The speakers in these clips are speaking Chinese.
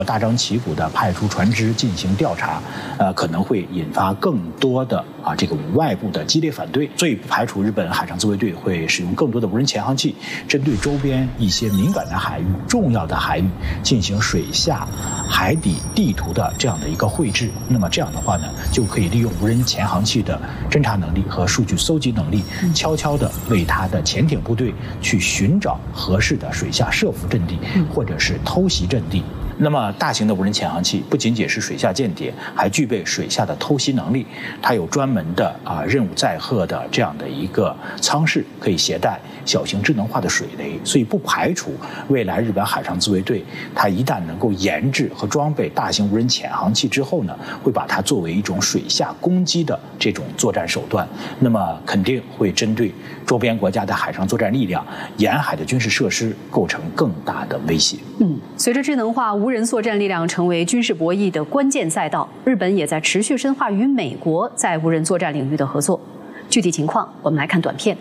大张旗鼓地派出船只进行调查，可能会引发更多的这个外部的激烈反对，所以不排除日本海上自卫队会使用更多的无人潜航器，针对周边一些敏感的海域、重要的海域进行水下、海底地图的这样的一个绘制。那么这样的话呢，就可以利用无人潜航器的侦察能力和数据搜集能力，悄悄地为它的潜艇部队去寻找合适的水下设伏阵地，或者是偷袭阵地。那么，大型的无人潜航器不仅仅是水下间谍，还具备水下的偷袭能力。它有专门的任务载荷的这样的一个舱室，可以携带小型智能化的水雷。所以不排除未来日本海上自卫队，它一旦能够研制和装备大型无人潜航器之后呢，会把它作为一种水下攻击的这种作战手段。那么肯定会针对周边国家的海上作战力量、沿海的军事设施构成更大的威胁。 随着智能化无人作战力量成为军事博弈的关键赛道，日本也在持续深化与美国在无人作战领域的合作。具体情况，我们来看短片。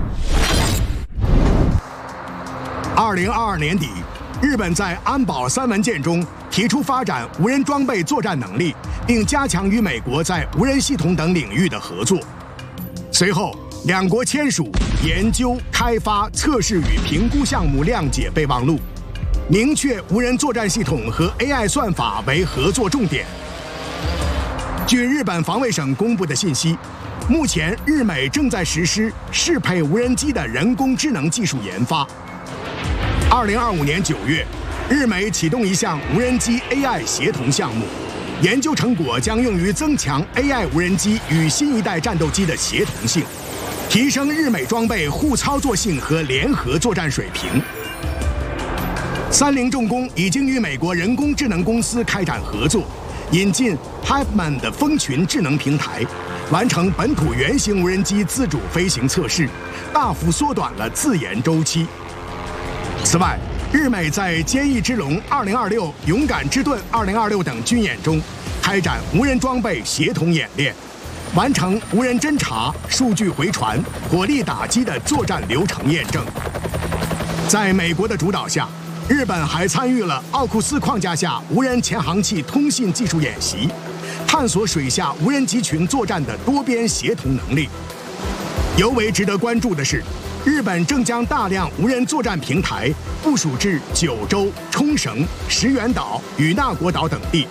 2022年底，日本在安保3文件中提出发展无人装备作战能力，并加强与美国在无人系统等领域的合作。随后，两国签署研究、开发、测试与评估项目谅解备忘录，明确无人作战系统和 AI 算法为合作重点。据日本防卫省公布的信息，目前日美正在实施适配无人机的人工智能技术研发。2025年9月，日美启动一项无人机 AI 协同项目，研究成果将用于增强 AI 无人机与新一代战斗机的协同性，提升日美装备互操作性和联合作战水平。三菱重工已经与美国人工智能公司开展合作，引进 Hypeman 的蜂群智能平台，完成本土原型无人机自主飞行测试，大幅缩短了自研周期。此外，日美在坚毅之龙2026、勇敢之盾2026等军演中，开展无人装备协同演练，完成无人侦察、数据回传、火力打击的作战流程验证。在美国的主导下，日本还参与了奥库斯框架下无人潜航器通信技术演习，探索水下无人机群作战的多边协同能力。尤为值得关注的是，日本正将大量无人作战平台部署至九州、冲绳、石垣岛、与那国岛等地。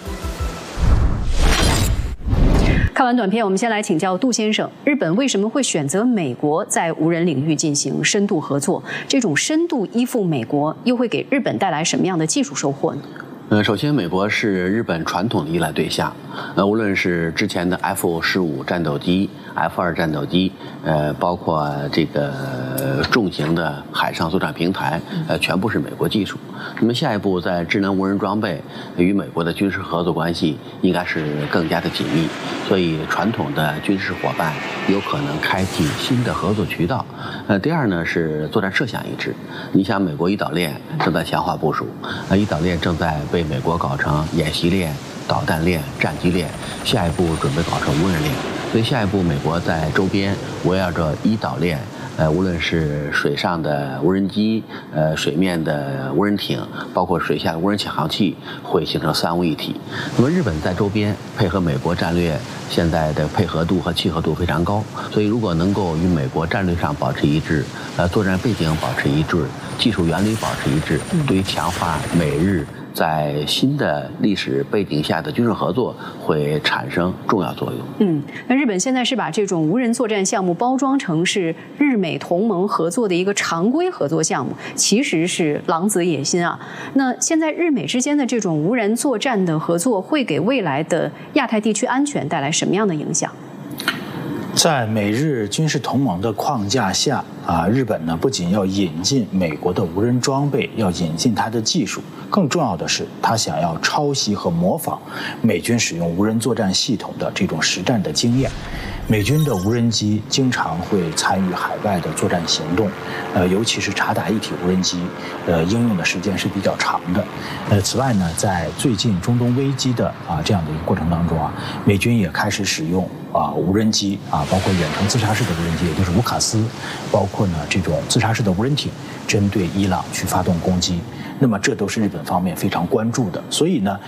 看完短片，我们先来请教杜先生，日本为什么会选择美国在无人领域进行深度合作？这种深度依附美国，又会给日本带来什么样的技术收获呢？ 首先，美国是日本传统的依赖对象。无论是之前的 F-15战斗机、F-2战斗机，包括这个重型的海上作战平台，全部是美国技术。那么下一步在智能无人装备与美国的军事合作关系应该是更加的紧密，所以传统的军事伙伴有可能开启新的合作渠道。第二呢是作战设想一致。你想，美国一岛链正在强化部署，一岛链正在被美国搞成演习链、导弹链、战机链，下一步准备搞成无人链。所以下一步美国在周边围绕着一岛链，无论是水上的无人机，水面的无人艇，包括水下的无人潜航器，会形成三无一体。那么日本在周边配合美国战略，现在的配合度和契合度非常高，所以如果能够与美国战略上保持一致，作战背景保持一致，技术原理保持一致，对于强化美日在新的历史背景下的军事合作会产生重要作用。 那日本现在是把这种无人作战项目包装成是日美同盟合作的一个常规合作项目，其实是狼子野心啊。那现在日美之间的这种无人作战的合作，会给未来的亚太地区安全带来什么样的影响？ 在美日军事同盟的框架下，日本呢不仅要引进美国的无人装备，要引进它的技术，更重要的是，它想要抄袭和模仿美军使用无人作战系统的这种实战的经验。美军的无人机经常会参与海外的作战行动，尤其是察打一体无人机，应用的时间是比较长的。此外呢，在最近中东危机的这样的一个过程当中美军也开始使用无人机包括远程自杀式的无人机，也就是乌卡斯，包括呢这种自杀式的无人艇，针对伊朗去发动攻击。那么这都是日本方面非常关注的。所以呢，